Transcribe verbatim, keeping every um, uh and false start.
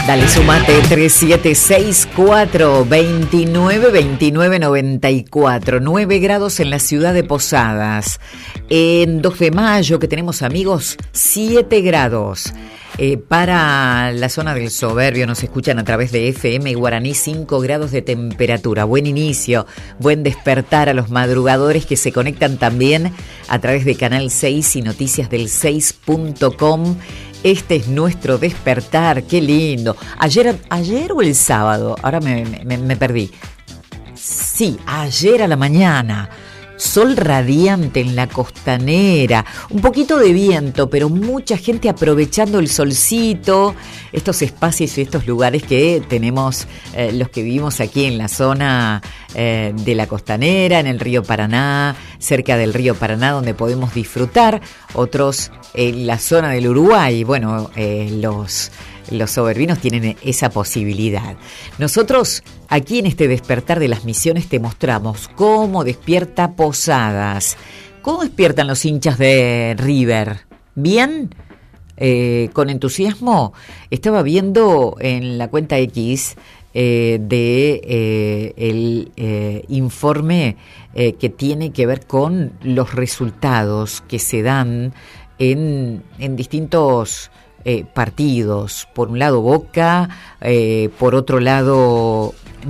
Dale, sumate tres siete seis cuatro dos nueve dos nueve nueve cuatro. nueve grados en la ciudad de Posadas. En dos de mayo, que tenemos amigos, siete grados. Eh, para la zona del Soberbio nos escuchan a través de F M y Guaraní, cinco grados de temperatura. Buen inicio, buen despertar a los madrugadores que se conectan también a través de Canal seis y noticias del seis punto com. Este es nuestro despertar, qué lindo. Ayer, ayer o el sábado, ahora me, me, me perdí. Sí, ayer a la mañana. Sol radiante en la costanera, un poquito de viento, pero mucha gente aprovechando el solcito, estos espacios y estos lugares que tenemos eh, los que vivimos aquí en la zona eh, de la costanera, en el río Paraná, cerca del río Paraná, donde podemos disfrutar, otros en la zona del Uruguay. Bueno, eh, los... Los soberbinos tienen esa posibilidad. Nosotros, aquí en este Despertar de las Misiones, te mostramos cómo despierta Posadas. ¿Cómo despiertan los hinchas de River? ¿Bien? Eh, ¿Con entusiasmo? Estaba viendo en la cuenta X eh, de eh, el eh, informe eh, que tiene que ver con los resultados que se dan en, en distintos... Eh, partidos, por un lado Boca, eh, por otro lado